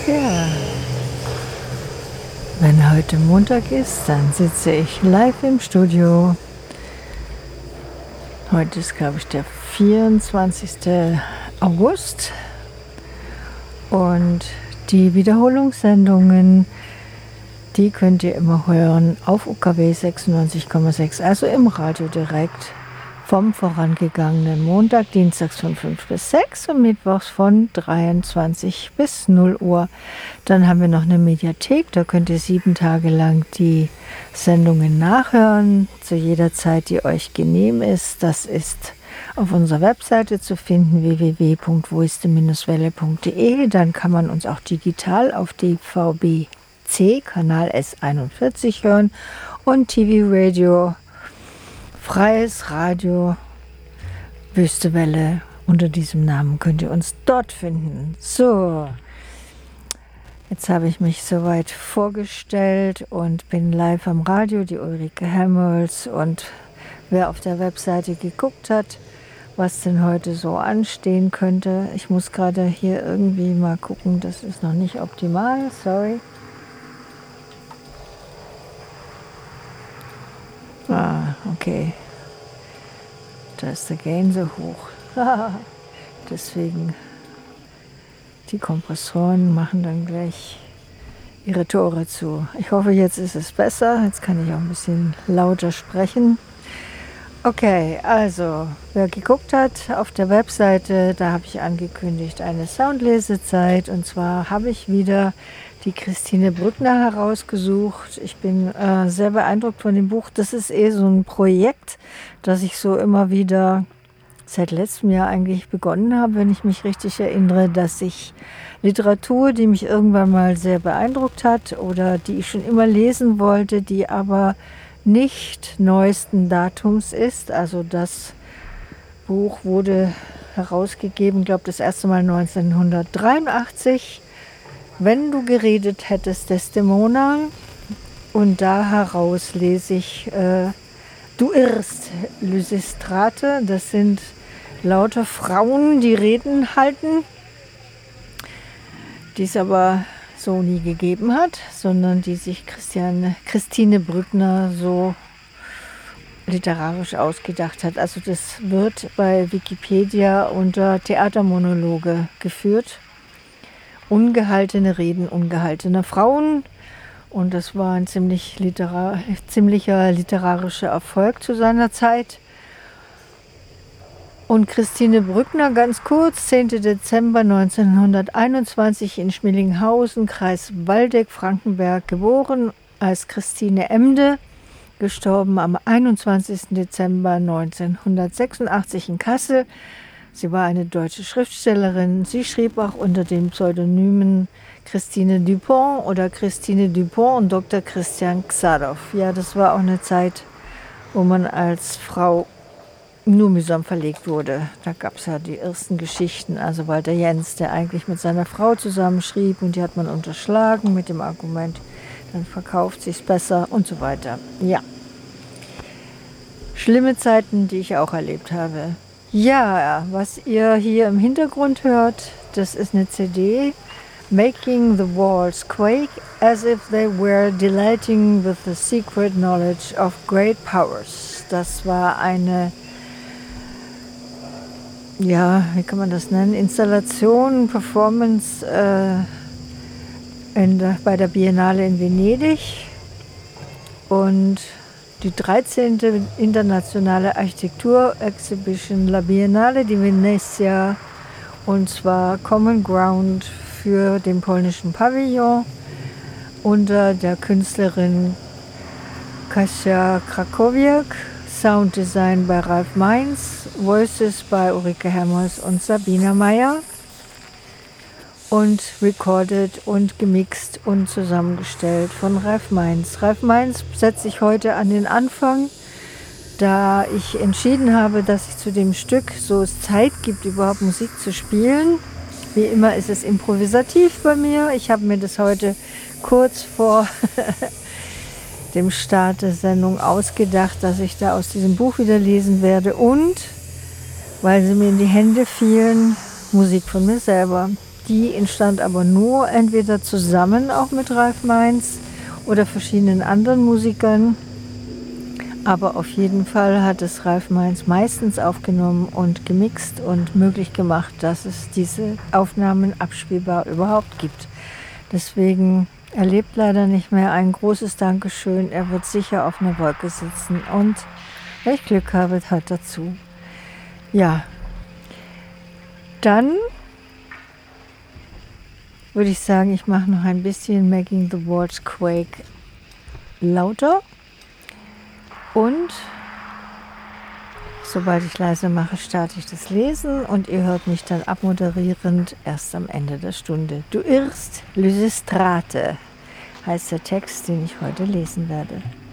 Ja, wenn heute Montag ist, dann sitze ich live im Studio. Heute ist, glaube ich, der 24. August und die Wiederholungssendungen, die könnt ihr immer hören auf UKW 96,6, also im Radio direkt vom vorangegangenen Montag, dienstags von 5 bis 6 und mittwochs von 23 bis 0 Uhr. Dann haben wir noch eine Mediathek, da könnt ihr 7 Tage lang die Sendungen nachhören, zu jeder Zeit, die euch genehm ist. Das ist auf unserer Webseite zu finden, www.woiste-welle.de. Dann kann man uns auch digital auf DVB-C, Kanal S41 hören und TV-Radio, Freies Radio, Wüste Welle. Unter diesem Namen könnt ihr uns dort finden. So, jetzt habe ich mich soweit vorgestellt und bin live am Radio, die Ulrike Hemmels. Und wer auf der Webseite geguckt hat, was denn heute so anstehen könnte. Ich muss gerade hier irgendwie mal gucken, das ist noch nicht optimal, sorry. Ah, okay. Da ist der Gain so hoch. Deswegen, die Kompressoren machen dann gleich ihre Tore zu. Ich hoffe, jetzt ist es besser. Jetzt kann ich auch ein bisschen lauter sprechen. Okay, also, wer geguckt hat auf der Webseite, da habe ich angekündigt eine Soundlesezeit. Und zwar habe ich wieder die Christine Brückner herausgesucht. Ich bin sehr beeindruckt von dem Buch. Das ist so ein Projekt, das ich so immer wieder seit letztem Jahr eigentlich begonnen habe, wenn ich mich richtig erinnere, dass ich Literatur, die mich irgendwann mal sehr beeindruckt hat oder die ich schon immer lesen wollte, die aber nicht neuesten Datums ist. Also das Buch wurde herausgegeben, glaube das erste Mal 1983. Wenn du geredet hättest, Desdemona. Und da heraus lese ich Du irrst, Lysistrate. Das sind lauter Frauen, die Reden halten, die es aber so nie gegeben hat, sondern die sich Christine Brückner so literarisch ausgedacht hat. Also das wird bei Wikipedia unter Theatermonologe geführt. Ungehaltene Reden ungehaltener Frauen. Und das war ein ziemlicher literarischer Erfolg zu seiner Zeit. Und Christine Brückner, ganz kurz, 10. Dezember 1921 in Schmidlinghausen, Kreis Waldeck, Frankenberg, geboren als Christine Emde, gestorben am 21. Dezember 1986 in Kassel. Sie war eine deutsche Schriftstellerin. Sie schrieb auch unter den Pseudonymen Christine Dupont oder Christine Dupont und Dr. Christian Xadow. Ja, das war auch eine Zeit, wo man als Frau nur mühsam verlegt wurde. Da gab es ja die ersten Geschichten, also Walter Jens, der eigentlich mit seiner Frau zusammenschrieb und die hat man unterschlagen mit dem Argument, dann verkauft sich's besser und so weiter. Ja, schlimme Zeiten, die ich auch erlebt habe. Ja, was ihr hier im Hintergrund hört, das ist eine CD, Making the Walls Quake as if they were delighting with the secret knowledge of great powers. Das war eine, ja, wie kann man das nennen, Installation, Performance bei der Biennale in Venedig und die 13. internationale Architektur-Exhibition La Biennale di Venezia, und zwar Common Ground für den polnischen Pavillon unter der Künstlerin Kasia Krakowiak, Sounddesign bei Ralf Mainz, Voices bei Ulrike Hemmels und Sabina Meyer und recorded und gemixt und zusammengestellt von Ralf Mainz. Ralf Mainz setze ich heute an den Anfang, da ich entschieden habe, dass ich zu dem Stück, so es Zeit gibt, überhaupt Musik zu spielen. Wie immer ist es improvisativ bei mir. Ich habe mir das heute kurz vor dem Start der Sendung ausgedacht, dass ich da aus diesem Buch wieder lesen werde und, weil sie mir in die Hände fielen, Musik von mir selber. Die entstand aber nur entweder zusammen auch mit Ralf Mainz oder verschiedenen anderen Musikern. Aber auf jeden Fall hat es Ralf Mainz meistens aufgenommen und gemixt und möglich gemacht, dass es diese Aufnahmen abspielbar überhaupt gibt. Deswegen, er lebt leider nicht mehr. Ein großes Dankeschön. Er wird sicher auf einer Wolke sitzen und, wenn ich Glück habe, hat dazu. Ja, dann würde ich sagen, ich mache noch ein bisschen Making the Walls Quake lauter. Und sobald ich leise mache, starte ich das Lesen und ihr hört mich dann abmoderierend erst am Ende der Stunde. Du irrst, Lysistrate heißt der Text, den ich heute lesen werde.